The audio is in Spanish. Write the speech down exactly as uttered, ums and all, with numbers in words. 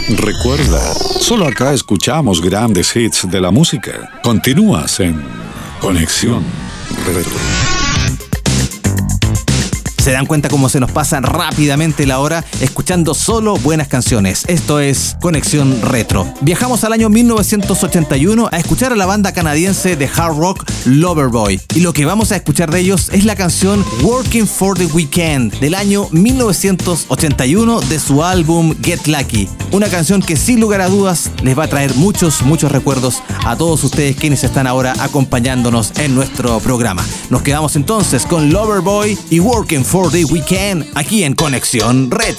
Recuerda, solo acá escuchamos grandes hits de la música. Continúas en Conexión Retro. ¿Se dan cuenta cómo se nos pasa rápidamente la hora escuchando solo buenas canciones? Esto es Conexión Retro. Viajamos al año mil novecientos ochenta y uno a escuchar a la banda canadiense de hard rock Loverboy. Y lo que vamos a escuchar de ellos es la canción Working for the Weekend del año mil novecientos ochenta y uno de su álbum Get Lucky. Una canción que sin lugar a dudas les va a traer muchos, muchos recuerdos a todos ustedes quienes están ahora acompañándonos en nuestro programa. Nos quedamos entonces con Loverboy y Working for the Weekend aquí en Conexión Retro.